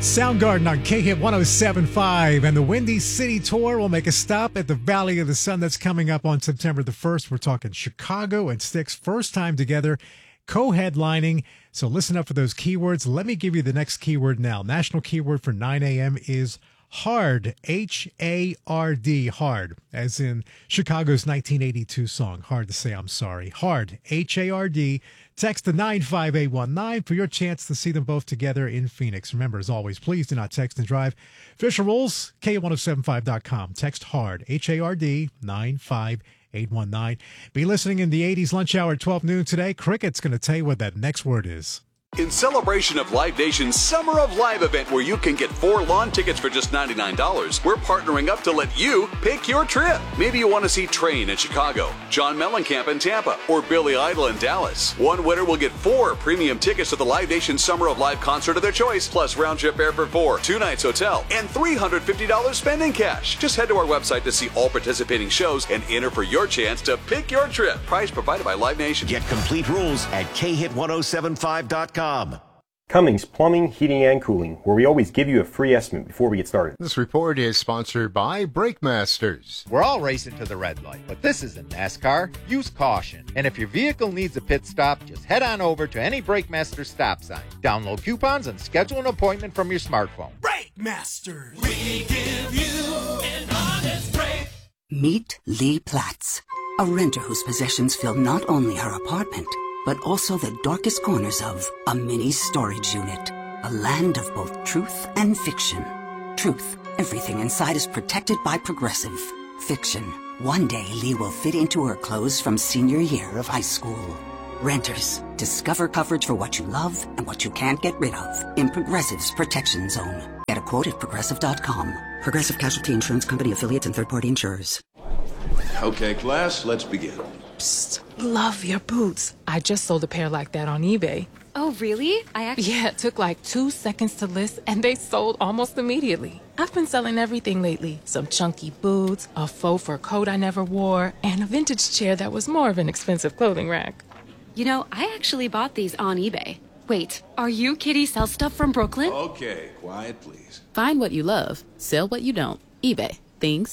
Soundgarden on K-Hit 107.5, and the Windy City Tour will make a stop at the Valley of the Sun. That's coming up on September the 1st. We're talking Chicago and Styx, first time together, co-headlining. So listen up for those keywords. Let me give you the next keyword now. National keyword for 9 a.m. is hard, H-A-R-D, hard, as in Chicago's 1982 song, Hard to Say I'm Sorry. Hard, H-A-R-D. Text the 95819 for your chance to see them both together in Phoenix. Remember, as always, please do not text and drive. Official rules, K1075.com. Text HARD, H-A-R-D, 95819. Be listening in the 80s lunch hour at 12 noon today. Cricket's going to tell you what that next word is. In celebration of Live Nation's Summer of Live event, where you can get 4 lawn tickets for just $99, we're partnering up to let you pick your trip. Maybe you want to see Train in Chicago, John Mellencamp in Tampa, or Billy Idol in Dallas. One winner will get 4 premium tickets to the Live Nation Summer of Live concert of their choice, plus round-trip air for 4, 2 nights hotel, and $350 spending cash. Just head to our website to see all participating shows and enter for your chance to pick your trip. Prize provided by Live Nation. Get complete rules at khit1075.com. Cummings Plumbing, Heating, and Cooling, where we always give you a free estimate before we get started. This report is sponsored by Brake Masters. We're all racing to the red light, but this isn't NASCAR. Use caution. And if your vehicle needs a pit stop, just head on over to any Brake Masters stop sign. Download coupons and schedule an appointment from your smartphone. Brake Masters. We give you an honest break. Meet Lee Platts, a renter whose possessions fill not only her apartment, but also the darkest corners of a mini storage unit. A land of both truth and fiction. Truth, everything inside is protected by Progressive. Fiction, one day Lee will fit into her clothes from senior year of high school. Renters, discover coverage for what you love and what you can't get rid of in Progressive's Protection Zone. Get a quote at Progressive.com. Progressive Casualty Insurance Company, affiliates, and third-party insurers. Okay, class, let's begin. Psst, love your boots. I just sold a pair like that on eBay. Oh, really? Yeah, it took like 2 seconds to list, and they sold almost immediately. I've been selling everything lately. Some chunky boots, a faux fur coat I never wore, and a vintage chair that was more of an expensive clothing rack. You know, I actually bought these on eBay. Wait, are you Kitty Sell Stuff from Brooklyn? Okay, quiet, please. Find what you love, sell what you don't. eBay. Things